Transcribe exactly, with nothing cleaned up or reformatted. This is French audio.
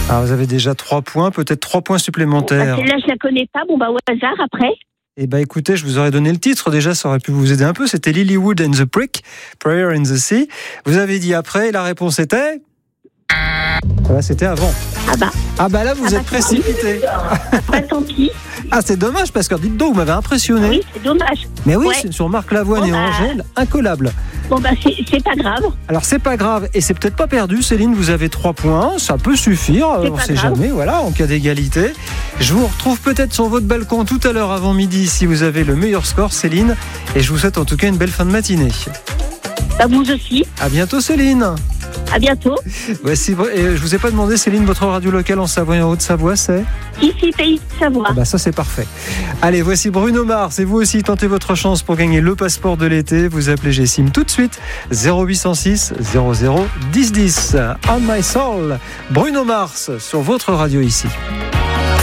Alors, vous avez déjà trois points, peut-être trois points supplémentaires. Bon, bah, celle-là, je la connais pas. Bon, bah, au hasard, après. Eh bien, écoutez, je vous aurais donné le titre. Déjà, ça aurait pu vous aider un peu. C'était Lilywood and the Prick, Prayer in the Sea. Vous avez dit après, et la réponse était... Voilà, c'était avant. Ah bah. Ah bah là, vous ah êtes bah, précipité. Bah, tant pis. Ah, c'est dommage, parce que dites donc, vous m'avez impressionné. Oui, c'est dommage. Mais oui, Ouais. c'est sur Marc Lavoine Bon, et bah... Angèle, incollable. Bon, bah, c'est, c'est pas grave. Alors, c'est pas grave, et c'est peut-être pas perdu, Céline, vous avez trois points, ça peut suffire, C'est on pas sait grave. jamais, voilà, en cas d'égalité. Je vous retrouve peut-être sur votre balcon tout à l'heure avant midi si vous avez le meilleur score, Céline, et je vous souhaite en tout cas une belle fin de matinée. Bah, vous aussi. À bientôt, Céline. À bientôt. Voici, et je vous ai pas demandé, Céline, votre radio locale en Savoie et en Haute-Savoie, c'est Ici, pays de Savoie. Ah bah ça c'est parfait. Allez, voici Bruno Mars et vous aussi tentez votre chance pour gagner le passeport de l'été. Vous appelez Gessim tout de suite zéro huit cent six zéro zéro dix dix. On My Soul, Bruno Mars sur votre radio ici.